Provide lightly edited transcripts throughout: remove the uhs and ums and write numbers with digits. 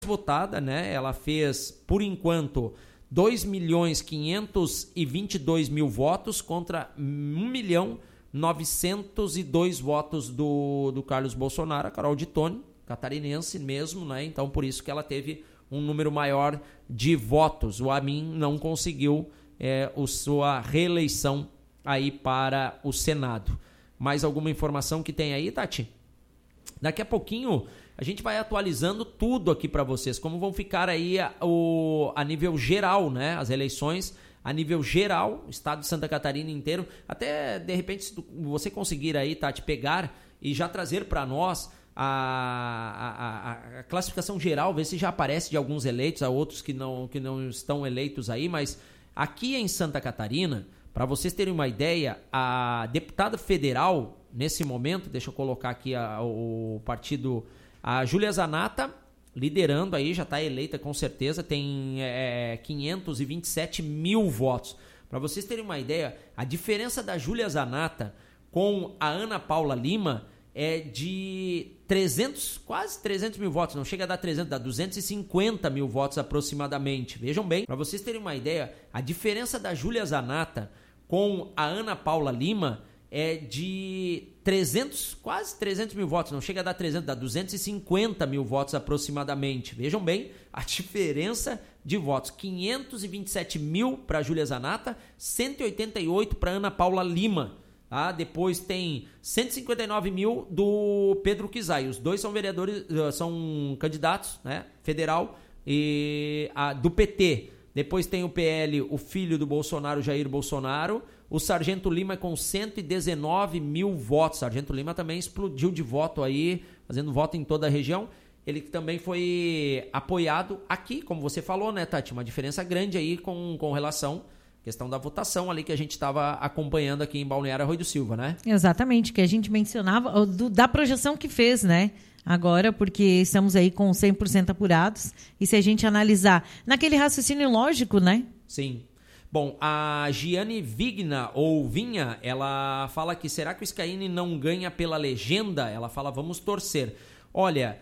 votada, né? Ela fez, por enquanto, 2.522.000 votos contra 1.902.000 votos do Carlos Bolsonaro, a Carol Dittoni, catarinense mesmo, né? Então, por isso que ela teve um número maior de votos. O Amin não conseguiu sua reeleição aí para o Senado. Mais alguma informação que tem aí, Tati? Daqui a pouquinho a gente vai atualizando tudo aqui para vocês, como vão ficar aí a nível geral, né? As eleições a nível geral, o estado de Santa Catarina inteiro. Até, de repente, se você conseguir aí, Tati, pegar e já trazer para nós a classificação geral, ver se já aparece de alguns eleitos, a outros que não estão eleitos aí, mas aqui em Santa Catarina, para vocês terem uma ideia, a deputada federal, nesse momento, deixa eu colocar aqui o partido, a Júlia Zanata, liderando aí, já está eleita com certeza, tem 527.000 votos. Para vocês terem uma ideia, a diferença da Júlia Zanata com a Ana Paula Lima é de quase 300 mil votos, não chega a dar 300, dá 250 mil votos aproximadamente. Vejam bem, para vocês terem uma ideia, a diferença da Júlia Zanata com a Ana Paula Lima é de quase 300 mil votos, não chega a dar 300, dá 250 mil votos aproximadamente. Vejam bem a diferença de votos, 527 mil para a Júlia Zanata, 188 para a Ana Paula Lima. Depois tem 159 mil do Pedro Kizai. Os dois são vereadores, são candidatos, né, federal, e do PT. Depois tem o PL, o filho do Bolsonaro, Jair Bolsonaro. O Sargento Lima com 119 mil votos. Sargento Lima também explodiu de voto aí, fazendo voto em toda a região. Ele também foi apoiado aqui, como você falou, né, Tati? Uma diferença grande aí com relação questão da votação ali que a gente estava acompanhando aqui em Balneário Arroio do Silva, né? Exatamente, que a gente mencionava da projeção que fez, né? Agora, porque estamos aí com 100% apurados, e se a gente analisar naquele raciocínio lógico, né? Sim. Bom, a Giane Vigna, ou Vinha, ela fala que será que o Scaini não ganha pela legenda? Ela fala, vamos torcer. Olha,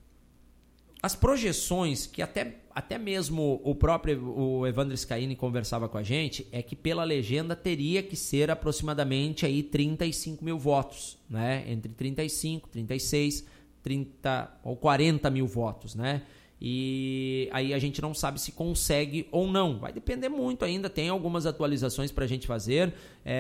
as projeções que até mesmo o Evandro Scaini conversava com a gente, é que pela legenda teria que ser aproximadamente aí 35 mil votos, né? Entre 35, 36, 30 ou 40 mil votos, né? E aí a gente não sabe se consegue ou não. Vai depender muito ainda, tem algumas atualizações para a gente fazer.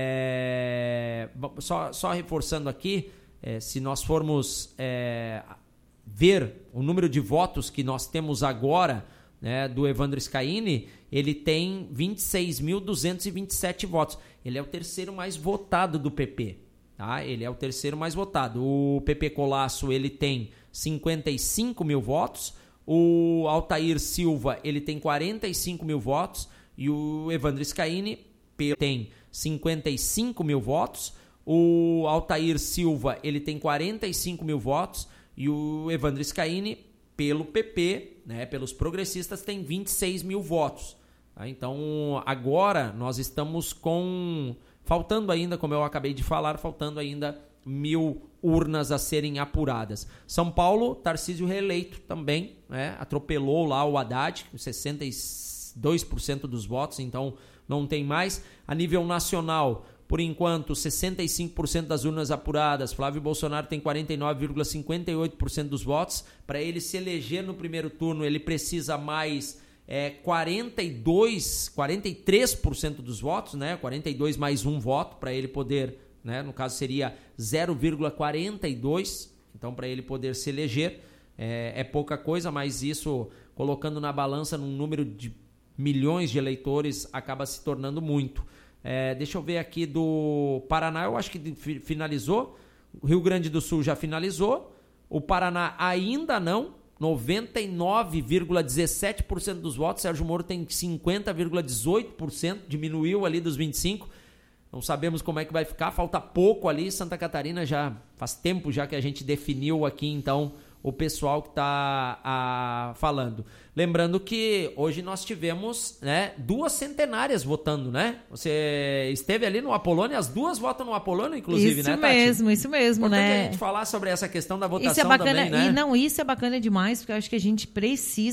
Só reforçando aqui, se nós formos ver o número de votos que nós temos agora, né, do Evandro Scaini, ele tem 26.227 votos. Ele é o terceiro mais votado do PP. Tá? Ele é o terceiro mais votado. O PP Colasso, ele tem 55 mil votos. O Altair Silva, ele tem 45 mil votos. E o Evandro Scaini tem 55 mil votos. O Altair Silva, ele tem 45 mil votos. E o Evandro Scaini, pelo PP, né, pelos progressistas, tem 26 mil votos. Tá? Então, agora nós estamos faltando ainda, como eu acabei de falar, faltando ainda 1.000 urnas a serem apuradas. São Paulo, Tarcísio reeleito também, né, atropelou lá o Haddad, com 62% dos votos, então não tem mais. A nível nacional, por enquanto, 65% das urnas apuradas. Flávio Bolsonaro tem 49,58% dos votos. Para ele se eleger no primeiro turno, ele precisa mais 43% dos votos, né? 42 mais um voto para ele poder, né? No caso seria 0,42. Então, para ele poder se eleger, é pouca coisa, mas isso, colocando na balança num número de milhões de eleitores, acaba se tornando muito. Deixa eu ver aqui do Paraná, eu acho que finalizou. O Rio Grande do Sul já finalizou. O Paraná ainda não. 99,17% dos votos. Sérgio Moro tem 50,18%. Diminuiu ali dos 25%. Não sabemos como é que vai ficar. Falta pouco ali. Santa Catarina já faz tempo já que a gente definiu aqui, então, o pessoal que está falando. Lembrando que hoje nós tivemos, né, 2 centenárias votando, né? Você esteve ali no Apolônio, as 2 votam no Apolônio, inclusive, isso, né, Tati? Isso mesmo, importante, né? a gente falar sobre essa questão da votação isso é bacana, também, né? Isso é bacana demais, porque eu acho que a gente precisa